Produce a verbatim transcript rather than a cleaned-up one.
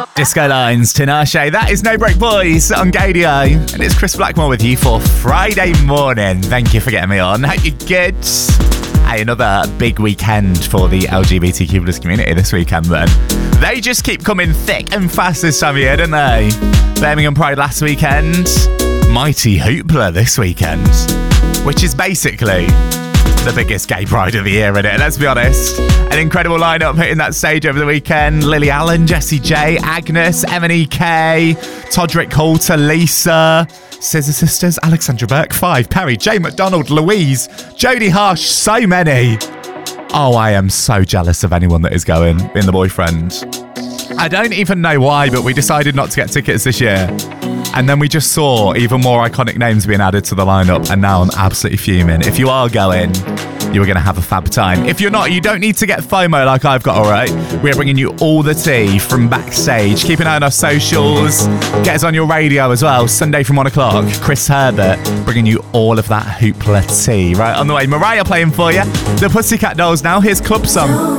Disco Lines, Tinashe. That is No Break Boys on Gadio. And it's Chris Blackmore with you for Friday morning. Thank you for getting me on. Hope you're good. Hey, another big weekend for the L G B T Q plus community this weekend, then. They just keep coming thick and fast this time of year, don't they? Birmingham Pride last weekend. Mighty Hoopla this weekend. Which is basically the biggest gay pride of the year, isn't it? Let's be honest. An incredible lineup hitting that stage over the weekend. Lily Allen, Jessie J, Agnes, M and E K, Todrick Coulter, Lisa, Scissor Sisters, Alexandra Burke, Five, Perry, Jay McDonald, Louise, Jodie Harsh, so many. Oh, I am so jealous of anyone that is going in The Boyfriend. I don't even know why, but we decided not to get tickets this year. And then we just saw even more iconic names being added to the lineup, and now I'm absolutely fuming. If you are going, you are going to have a fab time. If you're not, you don't need to get FOMO like I've got, all right? We're bringing you all the tea from backstage. Keep an eye on our socials. Get us on your radio as well. Sunday from one o'clock, Chris Herbert bringing you all of that hoopla tea. Right, on the way, Mariah playing for you. The Pussycat Dolls now. Here's Club Song.